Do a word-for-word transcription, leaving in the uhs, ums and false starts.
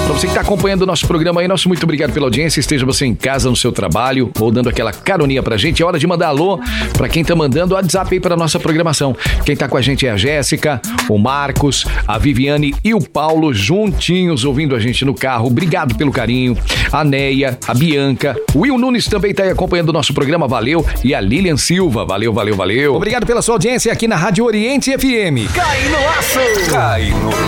Pra você que tá acompanhando o nosso programa aí, nosso muito obrigado pela audiência. Esteja você em casa, no seu trabalho, ou dando aquela caroninha pra gente. É hora de mandar alô pra quem tá mandando o WhatsApp aí pra nossa programação. Quem tá com a gente é a Jéssica, o Marcos, a Viviane e o Paulo, juntinhos ouvindo a gente no carro. Obrigado pelo carinho. A Neia, a Bianca, o Will Nunes também tá aí acompanhando o nosso programa, valeu. E a Lilian Silva, valeu, valeu, valeu. Obrigado pela sua audiência aqui na Rádio Oriente F M. Cai no laço! Cai no